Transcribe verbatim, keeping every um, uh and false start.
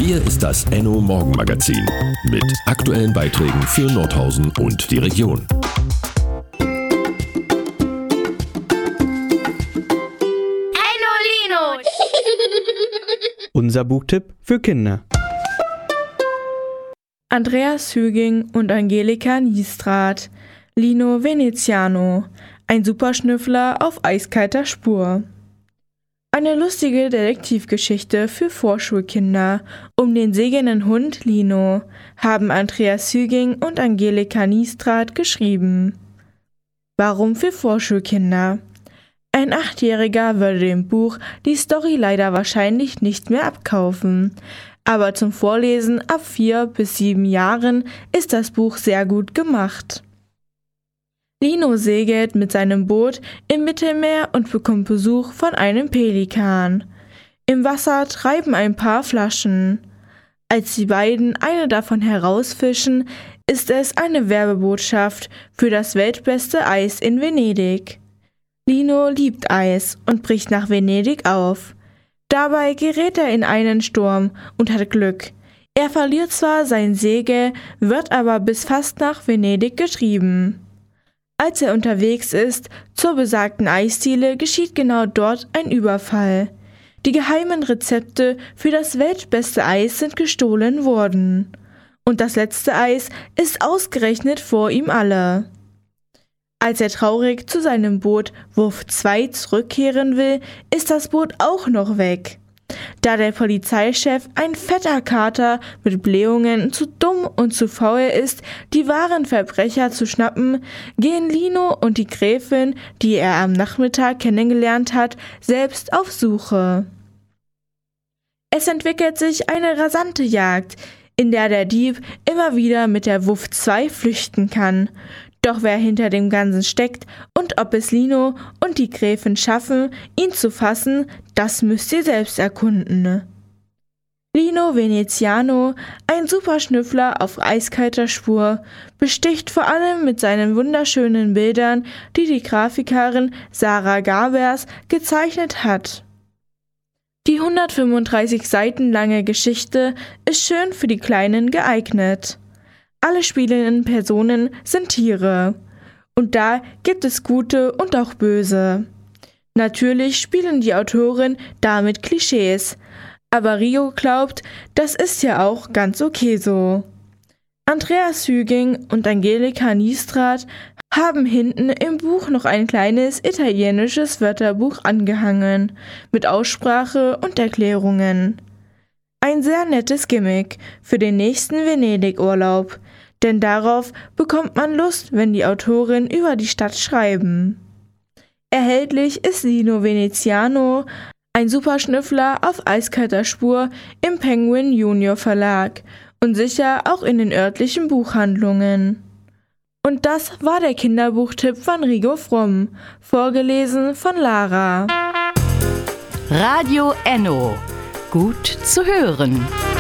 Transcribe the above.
Hier ist das Enno Morgenmagazin mit aktuellen Beiträgen für Nordhausen und die Region. Enno Lino! Unser Buchtipp für Kinder. Andreas Hüging und Angelika Niestrath. Lino Veneziano. Ein Superschnüffler auf eiskalter Spur. Eine lustige Detektivgeschichte für Vorschulkinder um den segelnden Hund Lino haben Andreas Hüging und Angelika Niestrath geschrieben. Warum für Vorschulkinder? Ein Achtjähriger würde dem Buch die Story leider wahrscheinlich nicht mehr abkaufen, aber zum Vorlesen ab vier bis sieben Jahren ist das Buch sehr gut gemacht. Lino segelt mit seinem Boot im Mittelmeer und bekommt Besuch von einem Pelikan. Im Wasser treiben ein paar Flaschen. Als die beiden eine davon herausfischen, ist es eine Werbebotschaft für das weltbeste Eis in Venedig. Lino liebt Eis und bricht nach Venedig auf. Dabei gerät er in einen Sturm und hat Glück. Er verliert zwar sein Segel, wird aber bis fast nach Venedig getrieben. Als er unterwegs ist, zur besagten Eisdiele, geschieht genau dort ein Überfall. Die geheimen Rezepte für das weltbeste Eis sind gestohlen worden. Und das letzte Eis ist ausgerechnet vor ihm alle. Als er traurig zu seinem Boot Wurf zwei zurückkehren will, ist das Boot auch noch weg. Da der Polizeichef, ein fetter Kater mit Blähungen, zu dumm und zu faul ist, die wahren Verbrecher zu schnappen, gehen Lino und die Gräfin, die er am Nachmittag kennengelernt hat, selbst auf Suche. Es entwickelt sich eine rasante Jagd, in der der Dieb immer wieder mit der Wuff zwei flüchten kann. Doch wer hinter dem Ganzen steckt und ob es Lino und die Gräfin schaffen, ihn zu fassen, das müsst ihr selbst erkunden. Lino Veneziano, ein Superschnüffler auf eiskalter Spur, besticht vor allem mit seinen wunderschönen Bildern, die die Grafikerin Sarah Gabers gezeichnet hat. Die hundertfünfunddreißig Seiten lange Geschichte ist schön für die Kleinen geeignet. Alle spielenden Personen sind Tiere. Und da gibt es gute und auch böse. Natürlich spielen die Autoren damit Klischees, aber Rio glaubt, das ist ja auch ganz okay so. Andreas Hüging und Angelika Niestrath haben hinten im Buch noch ein kleines italienisches Wörterbuch angehangen, mit Aussprache und Erklärungen. Ein sehr nettes Gimmick für den nächsten Venedig-Urlaub, denn darauf bekommt man Lust, wenn die Autoren über die Stadt schreiben. Erhältlich ist Lino Veneziano, ein Superschnüffler auf eiskalter Spur im Penguin Junior Verlag und sicher auch in den örtlichen Buchhandlungen. Und das war der Kinderbuchtipp von Rigo Fromm, vorgelesen von Lara. Radio Enno. Gut zu hören.